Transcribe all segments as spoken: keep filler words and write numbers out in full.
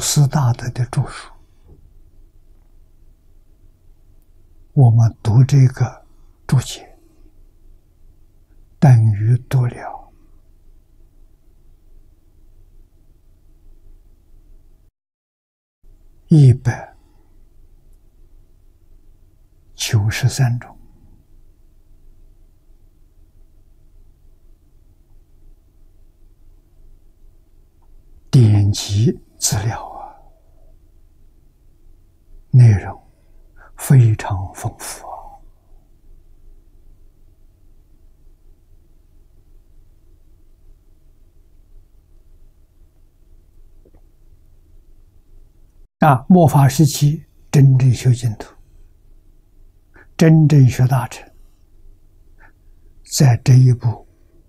师大德的著述，我们读这个注解，等于读了一百九十三种典籍资料啊，内容非常丰富啊！啊，末法时期真正修净土、真正学大乘，在这一步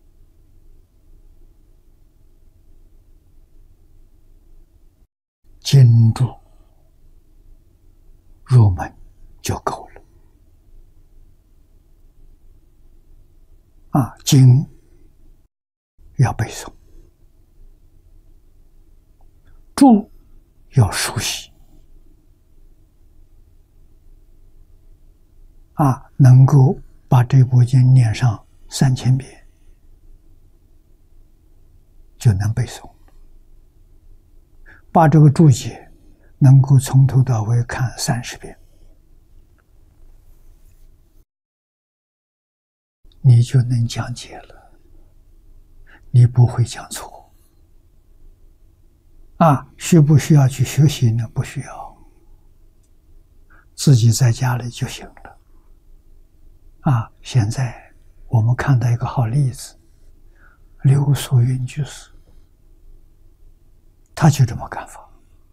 经注入门就够了啊！经要背诵，注要熟悉啊，能够把这部经念上三千遍，就能背诵。把这个注解能够从头到尾看三十遍，你就能讲解了，你不会讲错啊！需不需要去学习呢？不需要，自己在家里就行了啊！现在我们看到一个好例子，刘素云居士，他就这么干法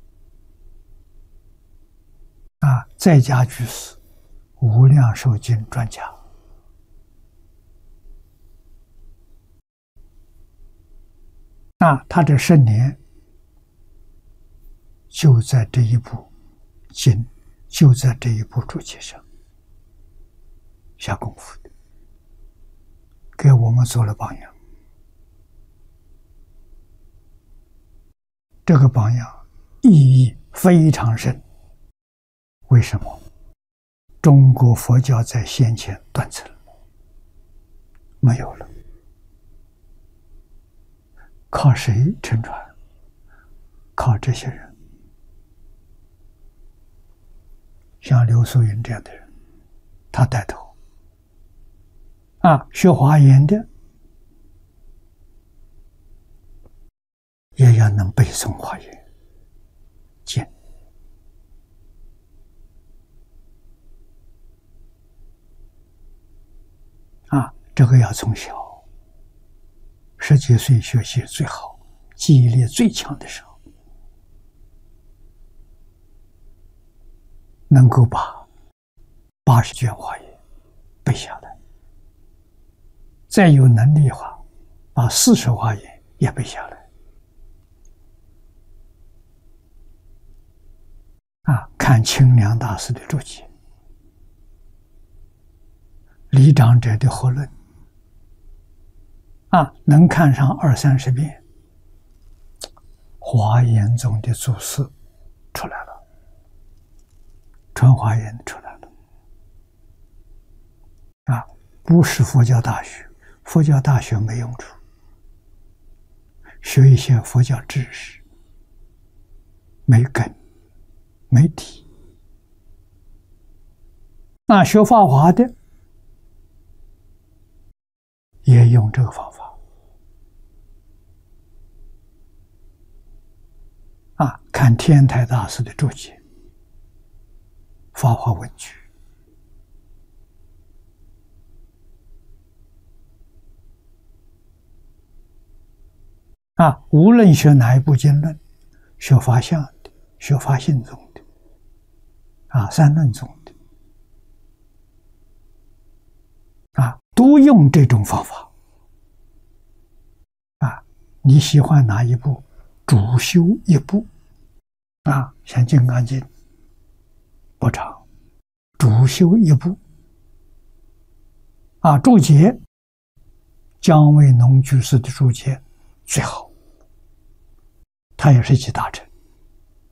啊！在家居士无量寿经专家啊，他这十年就在这一部经，就在这一部注解上下功夫的，给我们做了榜样。这个榜样意义非常深。为什么？中国佛教在先前断层没有了，靠谁承传？靠这些人，像刘素云这样的人，他带头啊，学华严的也要能背诵华严经啊，这个要从小十几岁学习最好，记忆力最强的时候，能够把八十卷华严背下来，再有能力的话，把四十华严也背下来。啊，看清凉大师的注解，李长者的合论，啊，能看上二三十遍，华严宗的祖师出来了，传华严出来了，啊，不是佛教大学，佛教大学没用处，学一些佛教知识，没根。没底，那学法华的也用这个方法啊，看天台大师的注解《法华文句》啊，无论学哪一部经论，学法相的，学法性宗的。啊，三论宗的啊，都用这种方法啊。你喜欢哪一部，主修一部啊，像《金刚经》不长，主修一部啊。注解，姜维农居士的注解最好，他也是集大成。